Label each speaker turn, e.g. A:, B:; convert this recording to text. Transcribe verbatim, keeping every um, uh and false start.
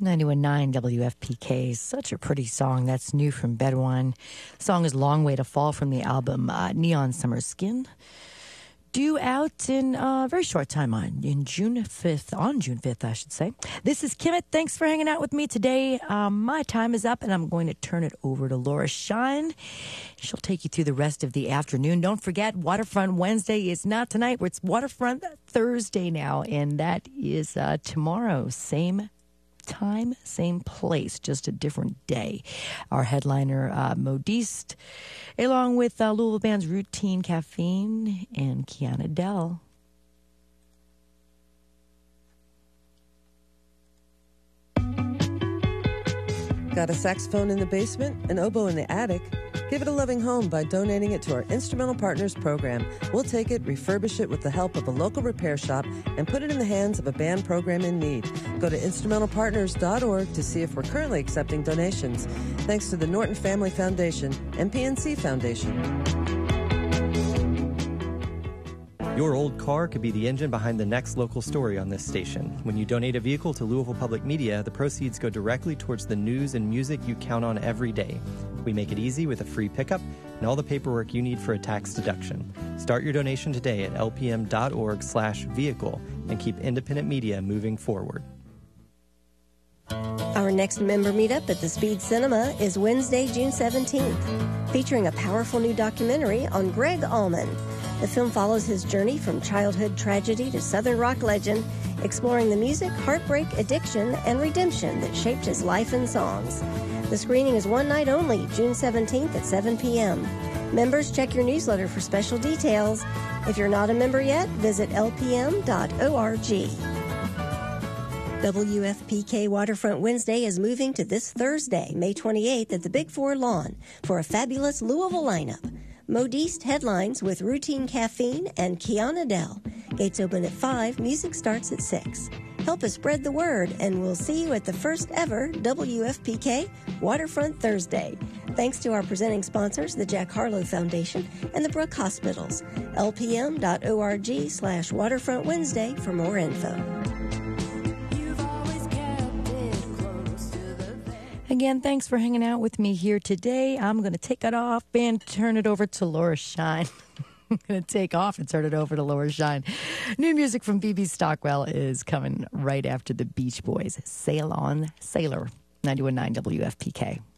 A: ninety-one point nine W F P K. Such a pretty song. That's new from Bedouin. The song is Long Way to Fall from the album uh, Neon Summer Skin. Due out in a very short time on in June fifth, on June fifth, I should say. This is Kimmit. Thanks for hanging out with me today. Um, my time is up, and I'm going to turn it over to Laura Shine. She'll take you through the rest of the afternoon. Don't forget, Waterfront Wednesday is not tonight. It's Waterfront Thursday now, and that is uh, tomorrow. Same time, same place, just a different day. Our headliner, uh, Modiste, along with uh, Louisville bands Routine Caffeine and Kiana Dell.
B: Got a saxophone in the basement, an oboe in the attic? Give it a loving home by donating it to our Instrumental Partners program. We'll take it, refurbish it with the help of a local repair shop, and put it in the hands of a band program in need. Go to instrumental partners dot org to see if we're currently accepting donations. Thanks to the Norton Family Foundation and P N C Foundation.
C: Your old car could be the engine behind the next local story on this station. When you donate a vehicle to Louisville Public Media, the proceeds go directly towards the news and music you count on every day. We make it easy with a free pickup and all the paperwork you need for a tax deduction. Start your donation today at L P M dot org slash vehicle and keep independent media moving forward.
D: Our next member meetup at the Speed Cinema is Wednesday, June seventeenth, featuring a powerful new documentary on Greg Allman. The film follows his journey from childhood tragedy to Southern rock legend, exploring the music, heartbreak, addiction, and redemption that shaped his life and songs. The screening is one night only, June seventeenth at seven p.m. Members, check your newsletter for special details. If you're not a member yet, visit L P M dot org. W F P K Waterfront Wednesday is moving to this Thursday, May twenty-eighth at the Big Four Lawn for a fabulous Louisville lineup. Modiste headlines with Routine Caffeine and Kiana Dell. Gates open at five, music starts at six. Help us spread the word, and we'll see you at the first ever W F P K Waterfront Thursday. Thanks to our presenting sponsors, the Jack Harlow Foundation and the Brook Hospitals. L P M dot org slash Waterfront Wednesday for more info.
A: Again, thanks for hanging out with me here today. I'm going to take it off and turn it over to Laura Shine. I'm going to take off and turn it over to Laura Shine. New music from B B Stockwell is coming right after the Beach Boys. Sail On Sailor, ninety-one point nine W F P K.